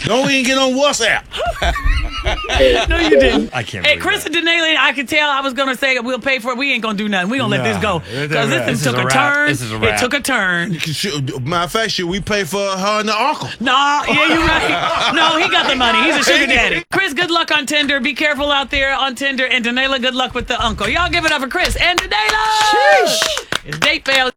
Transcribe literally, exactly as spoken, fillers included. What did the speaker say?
Don't even get on WhatsApp. No, you didn't. I can't Hey, believe Chris that. and Denali, I could tell I was going to say we'll pay for it. We ain't going to do nothing. We're going to let No, this go. it's a Because wrap. this, This took is a a wrap. turn. This is a It wrap. took a turn. Matter of fact, should we pay for her and the uncle? No, yeah, you're right. No, he got the money. He's a sugar daddy. Chris, good luck on Tinder. Be careful out there on Tinder. And Denayla, good luck with the uncle. Y'all give it up for Chris and Denayla. It's Date Fail.